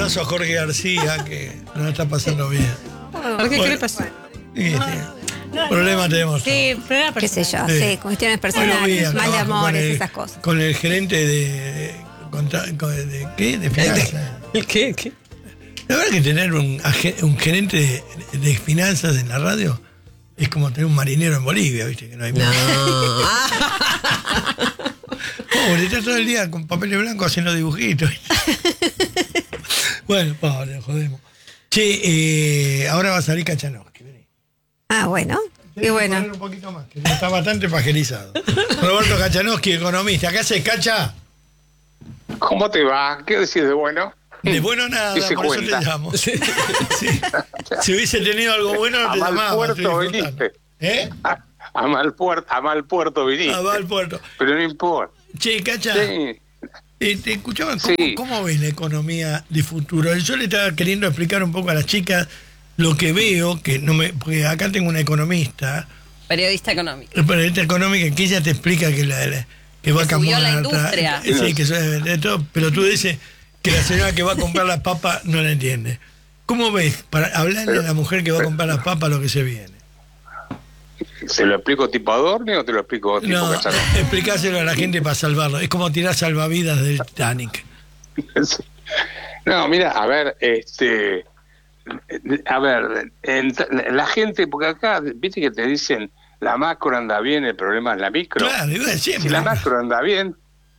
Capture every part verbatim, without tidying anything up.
abrazo a Jorge García, que no la está pasando bien. ¿Por qué? ¿Qué le pasó? Sí, sí. Problemas tenemos. Sí, problemas qué sé yo, Sí. sí, cuestiones personales, Bueno, bien, mal de trabajo amores, con el- esas cosas. Con el gerente de... de, contra- con- de ¿qué? De finanzas. ¿El qué? ¿Qué? La verdad que tener un, agen- un gerente de, de finanzas en la radio es como tener un marinero en Bolivia, ¿viste? Que no hay No. Pobre, está todo el día con papel blanco haciendo dibujitos. Bueno, pobre, jodemos. Che, eh, ahora va a salir Kachanowski. Vení. Ah, bueno, qué Tenés que bueno. poner un poquito más, que está bastante pajerizado. Roberto Kachanowski, economista. ¿Qué haces, Cacha? ¿Cómo te va? ¿Qué decís de bueno? De bueno nada, ¿Qué se por cuenta? eso te llamo. Sí. Si hubiese tenido algo bueno, no A te mal llamaba. puerto estoy disfrutando. viniste. ¿Eh? A, a mal puerto, a mal puerto viniste. A mal puerto. Pero no importa. Che, Cacha, Sí. eh, te escuchaba, ¿cómo, Sí. ¿cómo ves la economía de futuro? Yo le estaba queriendo explicar un poco a las chicas lo que veo, que no me, porque acá tengo una economista, Periodista económico. periodista económica, que ella te explica que, la, la- que va a Que subió cambiar la industria. Sí, que sube de todo, pero tú dices que la señora que va a comprar las papas no la entiende. ¿Cómo ves? Para hablarle a la mujer que va a comprar las papas lo que se viene. ¿Se lo explico tipo Adorni o te lo explico tipo No, Cachanowski? explicáselo a la gente para salvarlo. Es como tirar salvavidas del Titanic. Sí. No, mira, a ver, este, a ver, en- la gente, porque acá, viste que te dicen, la macro anda bien, el problema es la micro. Claro, iba a decir, Si la macro anda bien,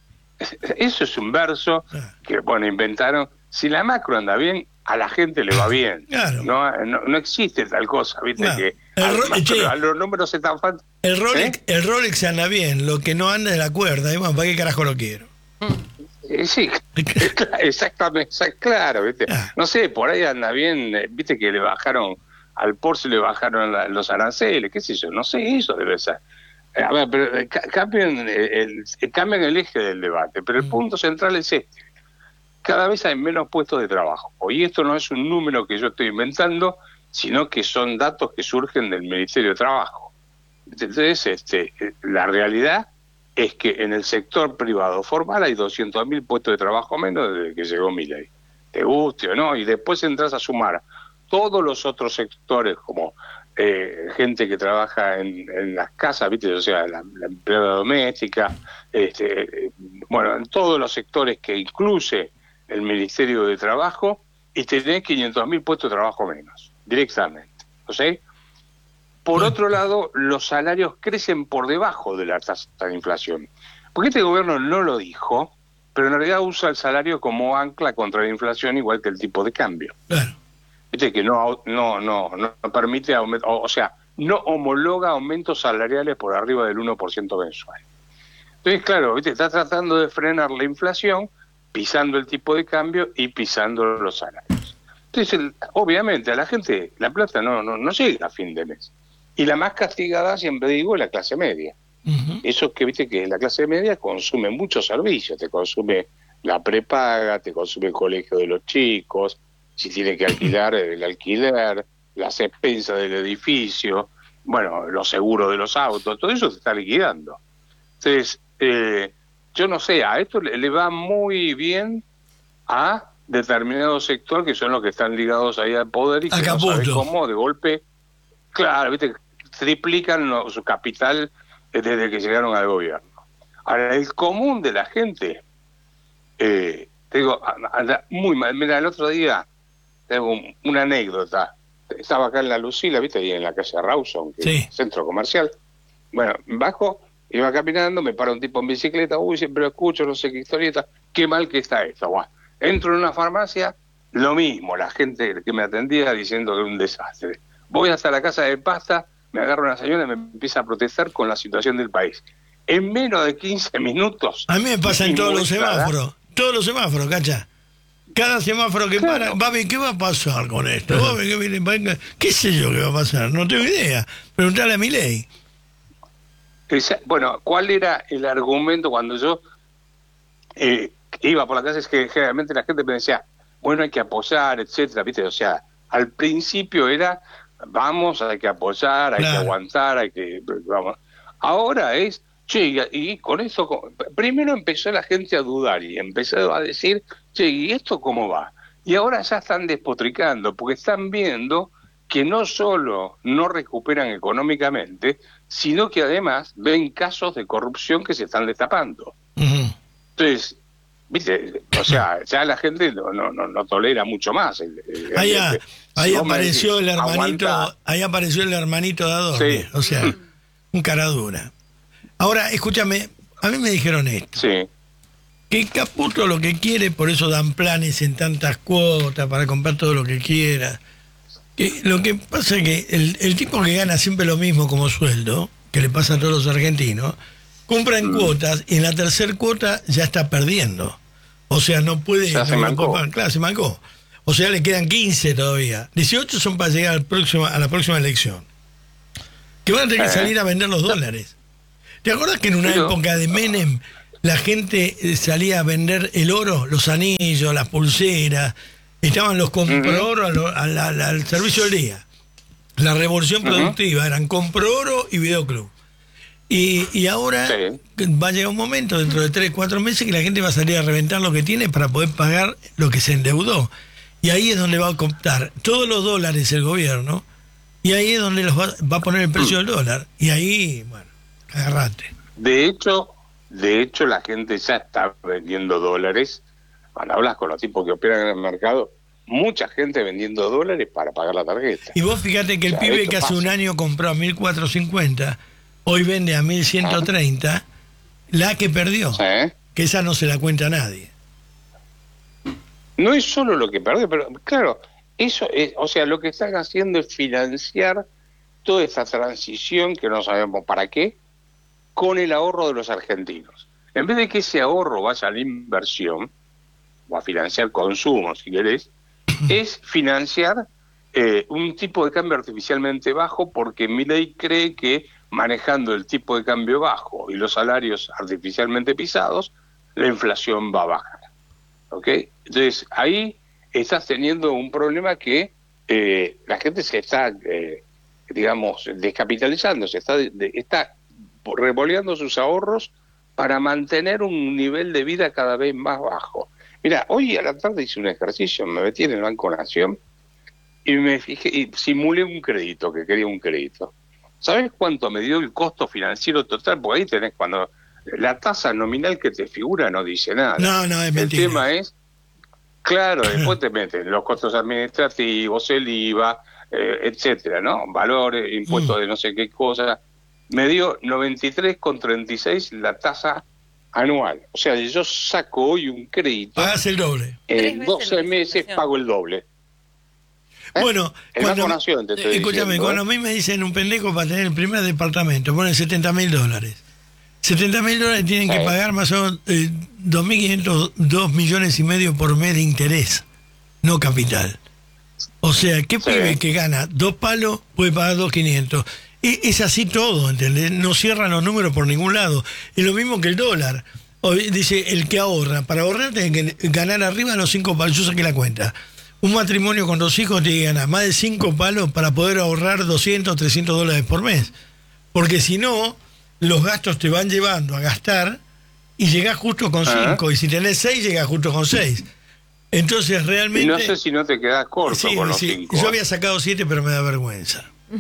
eso es un verso Ah. que, bueno, inventaron. Si la macro anda bien, a la gente le va bien. Claro. No, no, no existe tal cosa, viste, Claro. que El al ro- macro- che. a los números se están faltando. El Rolex, ¿Eh? el Rolex anda bien, lo que no anda es la cuerda. Y bueno, ¿para qué carajo lo quiero? Eh, sí, exactamente, exa- claro, ¿viste? Ah. No sé, por ahí anda bien, eh, viste que le bajaron, al Porsche le bajaron la- los aranceles, qué sé yo, no sé, eso debe ser. Eh, a ver, pero eh, ca- cambian, eh, el, eh, cambian el eje del debate, pero el punto central es este. Cada vez hay menos puestos de trabajo. Y esto no es un número que yo estoy inventando, sino que son datos que surgen del Ministerio de Trabajo. Entonces, este, eh, la realidad es que en el sector privado formal hay doscientos mil puestos de trabajo menos desde que llegó Milei. Te guste o no, y después entras a sumar todos los otros sectores, como eh, gente que trabaja en, en las casas, ¿viste? O sea, la, la empleada doméstica, este, eh, bueno, en todos los sectores que incluye el Ministerio de Trabajo, y tenés quinientos mil puestos de trabajo menos, directamente. ¿No sé? Por otro lado, los salarios crecen por debajo de la tasa de inflación. Porque este gobierno no lo dijo, pero en realidad usa el salario como ancla contra la inflación, igual que el tipo de cambio. Claro. Viste que no no no no permite aumento, o, o sea, no homologa aumentos salariales por arriba del uno por ciento mensual. Entonces, claro, viste, está tratando de frenar la inflación, pisando el tipo de cambio y pisando los salarios. Entonces, el- obviamente, a la gente la plata no, no, no llega a fin de mes. Y la más castigada, siempre digo, es la clase media. Ujú. Eso que viste que la clase media consume muchos servicios, te consume la prepaga, te consume el colegio de los chicos, si tiene que alquilar el alquiler, las expensas del edificio, bueno, los seguros de los autos, todo eso se está liquidando. Entonces, eh, yo no sé, a esto le, le va muy bien a determinado sector que son los que están ligados ahí al poder y que A no sabe Caputo. cómo de golpe, claro, viste, triplican lo- su capital desde que llegaron al gobierno. Ahora, el común de la gente, eh, te digo, anda muy mal. Mira, el otro día, tengo un- una anécdota. Estaba acá en la Lucila, viste, ahí en la calle Rawson, que Sí. es centro comercial. Bueno, bajo, iba caminando, me para un tipo en bicicleta, uy, siempre lo escucho, no sé qué historieta, qué mal que está esto. Buah. Entro en una farmacia, lo mismo, la gente que me atendía diciendo que era un desastre. Voy hasta la casa de pasta, me agarra una señora y me empieza a protestar con la situación del país. En menos de quince minutos... A mí me pasa en y todos los muestra, semáforos. Todos los semáforos, Cacha. Cada semáforo que Claro. para, Babi, ¿qué va a pasar con esto? Babi, ¿qué, viene? Venga, ¿qué sé yo qué va a pasar? No tengo idea. Preguntale a Milei. Esa- bueno, ¿cuál era el argumento cuando yo eh, iba por la calle? Es que generalmente la gente me decía, bueno, hay que apoyar, etcétera, ¿viste? O sea, al principio era, vamos, hay que apoyar, hay Claro. que aguantar, hay que... vamos. Ahora es, che, y, y con eso... co- Primero empezó la gente a dudar y empezó a decir, che, ¿y esto cómo va? Y ahora ya están despotricando, porque están viendo que no solo no recuperan económicamente, sino que además ven casos de corrupción que se están destapando. Ujú. Entonces, viste, o sea, ya la gente no no no, no tolera mucho más. El, el, Ahí, el- a- si ahí vos me apareció decís, el hermanito, aguantá, ahí apareció el hermanito de Adorni, Sí. o sea, un cara dura. Ahora, escúchame, a mí me dijeron esto, sí, que Caputo lo que quiere, por eso dan planes en tantas cuotas para comprar todo lo que quiera. Que lo que pasa es que el, el tipo que gana siempre lo mismo como sueldo, que le pasa a todos los argentinos, compra en Mm. cuotas y en la tercera cuota ya está perdiendo. O sea, no puede... Ya se no lo mancó. puede pagar. Claro, se mancó. O sea, le quedan quince todavía. dieciocho son para llegar al próximo, a la próxima elección. Que van a tener que Eh. salir a vender los dólares. ¿Te acuerdas que en una Pero- época de Menem la gente eh, salía a vender el oro, los anillos, las pulseras? Estaban los compro oro a lo- a la- la- al servicio del día. La revolución Ujú. productiva eran compro oro y videoclub. Y, y ahora Sí. va a llegar un momento, dentro de tres, cuatro meses, que la gente va a salir a reventar lo que tiene para poder pagar lo que se endeudó. Y ahí es donde va a comprar todos los dólares el gobierno, y ahí es donde los va, va a poner el precio del dólar. Y ahí, bueno, agarrate. de hecho, de hecho la gente ya está vendiendo dólares. Cuando hablas con los tipos que operan en el mercado, mucha gente vendiendo dólares para pagar la tarjeta. Y vos fíjate que el Ya, pibe esto que hace pasa. un año compró a mil cuatrocientos cincuenta, hoy vende a mil ciento treinta, la que perdió, ¿Eh? que esa no se la cuenta a nadie. No es solo lo que perdió, pero claro, eso es, o sea, lo que están haciendo es financiar toda esta transición que no sabemos para qué, con el ahorro de los argentinos. En vez de que ese ahorro vaya a la inversión, o a financiar consumo, si querés, es financiar eh, un tipo de cambio artificialmente bajo, porque Milei cree que manejando el tipo de cambio bajo y los salarios artificialmente pisados, la inflación va a bajar. ¿Ok? Entonces, ahí estás teniendo un problema que eh, la gente se está, eh, digamos, descapitalizando, se está, de- de- está revoleando sus ahorros para mantener un nivel de vida cada vez más bajo. Mira, hoy a la tarde hice un ejercicio, me metí en el Banco Nación y me fijé, y simulé un crédito, que quería un crédito. ¿Sabes cuánto me dio el costo financiero total? Porque ahí tenés cuando la tasa nominal que te figura no dice nada. No, no, es El mentira. tema es, claro, después te meten los costos administrativos, el I V A, eh, etcétera, ¿no? Valores, impuestos Mm. de no sé qué cosa. Me dio noventa y tres coma treinta y seis la tasa anual. O sea, yo saco hoy un crédito, Pagás el doble. Tres en veces doce la meses inflación. pago el doble. ¿Eh? Bueno, El Banco Nación te estoy eh, escúchame, diciendo, cuando ¿eh? a mí me dicen un pendejo para tener el primer departamento, ponen setenta mil dólares. setenta mil dólares tienen que Sí. pagar más o menos eh, dos mil quinientos, dos millones y medio por mes de interés, no capital. O sea, ¿qué Sí. pibe que gana dos palos puede pagar dos quinientos? E- Es así todo, ¿entendés? No cierran los números por ningún lado. Es lo mismo que el dólar. Hoy dice, el que ahorra, para ahorrar tiene que ganar arriba de los cinco palos. Yo saqué la cuenta. Un matrimonio con dos hijos tiene que ganar más de cinco palos para poder ahorrar doscientos, trescientos dólares por mes. Porque si no, los gastos te van llevando a gastar y llegás justo con Ajá. cinco. Y si tenés seis, llegás justo con seis. Entonces realmente... Y no sé si no te quedas corto Sí, con los sí. cinco. Yo había sacado siete, pero me da vergüenza.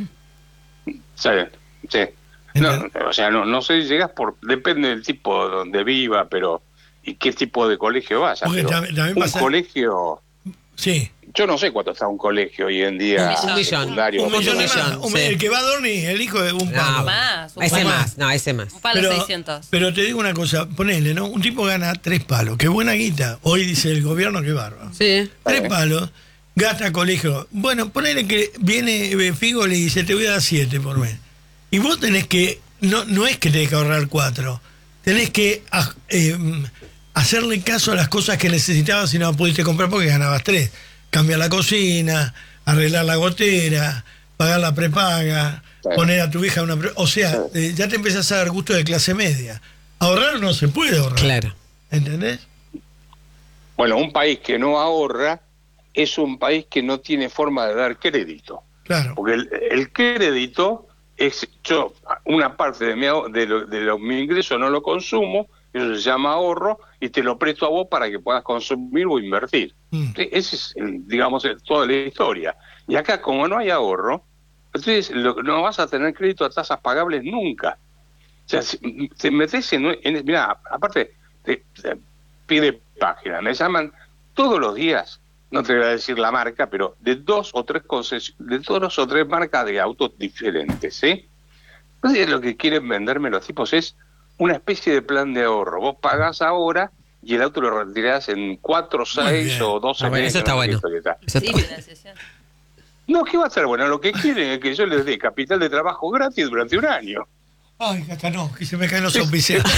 Sí, sí. No, o sea, no, no sé si llegas por... Depende del tipo donde viva, pero... ¿Y qué tipo de colegio vayas? Porque Pero tam- también un pasa- colegio... Sí. Yo no sé cuánto está un colegio hoy en día. Un millón. secundario. Un millón, millón, más. Un- sí. El que va a dormir, el hijo de un palo. No, Más, un ese palo. más, no, ese más. Un palo pero, seiscientos. pero te digo una cosa, ponele, ¿no? Un tipo gana tres palos, qué buena guita. Hoy dice el gobierno que bárbaro. Sí. Tres bien. palos, gasta colegio. Bueno, ponele que viene eh, Figo y le dice, te voy a dar siete por mes. Y vos tenés que, no, no es que tenés que ahorrar cuatro, tenés que ah, eh, hacerle caso a las cosas que necesitabas y no pudiste comprar porque ganabas tres. Cambiar la cocina, arreglar la gotera, pagar la prepaga, Sí. poner a tu hija una... pre- O sea, eh, ya te empiezas a dar gusto de clase media. Ahorrar no se puede ahorrar. Claro. ¿Entendés? Bueno, un país que no ahorra es un país que no tiene forma de dar crédito. Claro. Porque el, el crédito es, yo una parte de mi, ahor- de, lo, de lo- mi ingreso no lo consumo, eso se llama ahorro, y te lo presto a vos para que puedas consumir o invertir. Mm. Sí, ese es, el, digamos, el- toda la historia. Y acá, como no hay ahorro, entonces lo- no vas a tener crédito a tasas pagables nunca. O sea, si te metes en... en mira, aparte, te, te pide página, me llaman todos los días, no te voy a decir la marca, pero de dos o tres conces- de dos o tres marcas de autos diferentes, ¿sí? Entonces lo que quieren venderme los tipos es una especie de plan de ahorro. Vos pagás ahora y el auto lo retirás en cuatro, seis bien. o doce Ah, bueno, meses. eso está no sé qué bueno. historieta. Eso Sí, está- financiación. No, ¿qué va a ser bueno? Lo que quieren es que yo les dé capital de trabajo gratis durante un año. Ay, acá no, que se me caen los auspiciantes.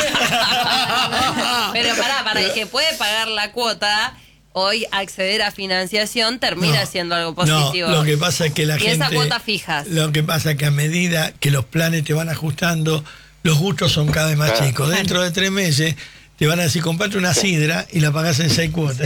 Pero pará, para el que puede pagar la cuota, hoy acceder a financiación termina No, siendo algo No, positivo. lo que pasa es que la Y gente... esa cuota fijas. Lo que pasa es que a medida que los planes te van ajustando, los gustos son cada vez más Claro. chicos. Dentro de tres meses te van a decir, comprate una sidra y la pagás en seis cuotas.